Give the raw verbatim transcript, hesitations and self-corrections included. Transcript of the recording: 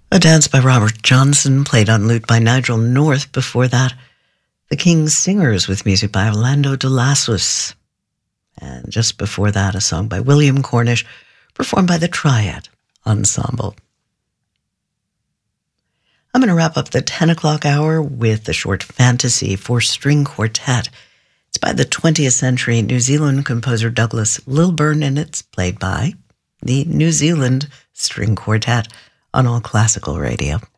A dance by Robert Johnson, played on lute by Nigel North. Before that, The King's Singers with music by Orlando de Lassus. And just before that, a song by William Cornish, performed by the Triad Ensemble. I'm going to wrap up the ten o'clock hour with the short fantasy for string quartet. It's by the twentieth century New Zealand composer Douglas Lilburn, and it's played by the New Zealand String Quartet on All Classical Radio.